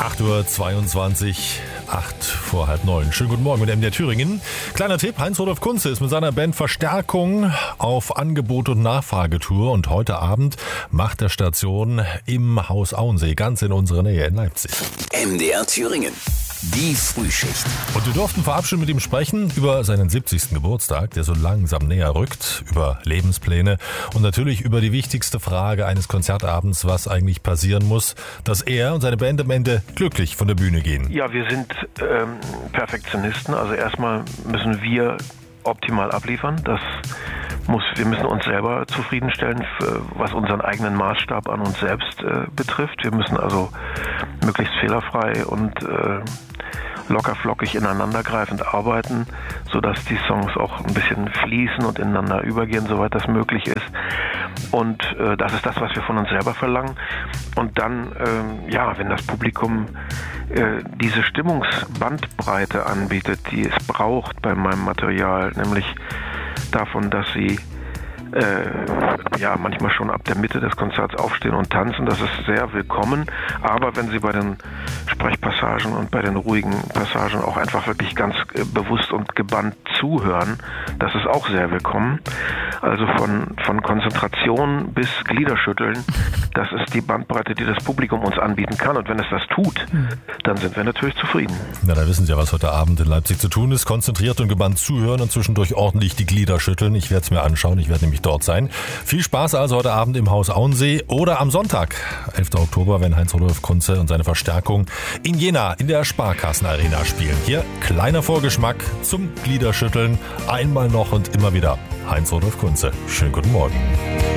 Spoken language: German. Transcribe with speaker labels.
Speaker 1: 8:22 Uhr, 8 vor halb 9. Schönen guten Morgen mit MDR Thüringen. Kleiner Tipp, Heinz-Rudolf Kunze ist mit seiner Band Verstärkung auf Angebot- und Nachfragetour und heute Abend macht er Station im Haus Auensee, ganz in unserer Nähe in Leipzig.
Speaker 2: MDR Thüringen. Die Frühschicht.
Speaker 1: Und wir durften vorab schon mit ihm sprechen über seinen 70. Geburtstag, der so langsam näher rückt, über Lebenspläne und natürlich über die wichtigste Frage eines Konzertabends, was eigentlich passieren muss, dass er und seine Band am Ende glücklich von der Bühne gehen.
Speaker 3: Ja, wir sind Perfektionisten. Also erstmal müssen wir optimal abliefern. Wir müssen uns selber zufriedenstellen, was unseren eigenen Maßstab an uns selbst betrifft. Wir müssen also möglichst fehlerfrei und lockerflockig ineinandergreifend arbeiten, sodass die Songs auch ein bisschen fließen und ineinander übergehen, soweit das möglich ist. Und das ist das, was wir von uns selber verlangen. Und dann, wenn das Publikum diese Stimmungsbandbreite anbietet, die es braucht bei meinem Material, nämlich davon, dass sie manchmal schon ab der Mitte des Konzerts aufstehen und tanzen. Das ist sehr willkommen. Aber wenn sie bei den Sprechpassagen und bei den ruhigen Passagen auch einfach wirklich ganz bewusst und gebannt zuhören, das ist auch sehr willkommen. Also von Konzentration bis Gliederschütteln, das ist die Bandbreite, die das Publikum uns anbieten kann. Und wenn es das tut, dann sind wir natürlich zufrieden.
Speaker 1: Na, da wissen Sie ja, was heute Abend in Leipzig zu tun ist. Konzentriert und gebannt zuhören und zwischendurch ordentlich die Glieder schütteln. Ich werde es mir anschauen. Ich werde nämlich dort sein. Viel Spaß also heute Abend im Haus Auensee oder am Sonntag, 11. Oktober, wenn Heinz-Rudolf Kunze und seine Verstärkung in Jena in der Sparkassenarena spielen. Hier kleiner Vorgeschmack zum Gliederschütteln. Einmal noch und immer wieder. Heinz-Rudolf Kunze. Schönen guten Morgen.